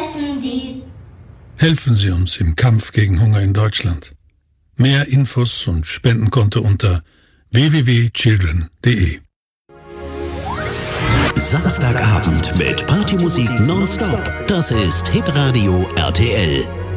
essen die. Helfen Sie uns im Kampf gegen Hunger in Deutschland. Mehr Infos und Spendenkonto unter www.children.de. Samstagabend mit Partymusik nonstop. Das ist Hitradio RTL.